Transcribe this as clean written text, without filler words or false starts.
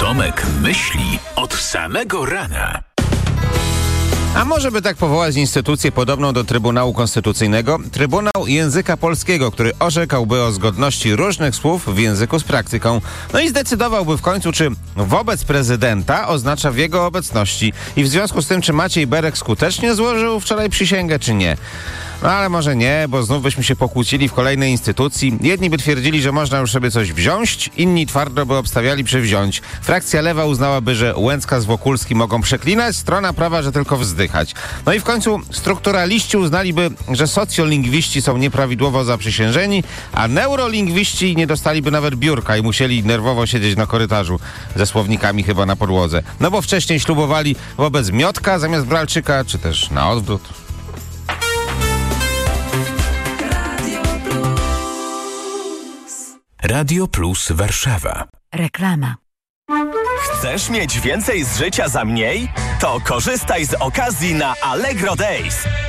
Tomek myśli od samego rana. A może by tak powołać instytucję podobną do Trybunału Konstytucyjnego? Trybunał Języka Polskiego, który orzekałby o zgodności różnych słów w języku z praktyką. No i zdecydowałby w końcu, czy wobec prezydenta oznacza w jego obecności. I w związku z tym, czy Maciej Berek skutecznie złożył wczoraj przysięgę, czy nie. No ale może nie, bo znów byśmy się pokłócili w kolejnej instytucji. Jedni by twierdzili, że można już sobie coś wziąć, inni twardo by obstawiali przy wziąć. Frakcja lewa uznałaby, że Łęcka z Wokulski mogą przeklinać, strona prawa, że tylko wzdychać. No i w końcu strukturaliści uznaliby, że socjolingwiści są nieprawidłowo zaprzysiężeni, a neurolingwiści nie dostaliby nawet biurka i musieli nerwowo siedzieć na korytarzu ze słownikami chyba na podłodze. No bo wcześniej ślubowali wobec Miotka zamiast Bralczyka, czy też na odwrót. Radio Plus Warszawa. Reklama. Chcesz mieć więcej z życia za mniej? To korzystaj z okazji na Allegro Days.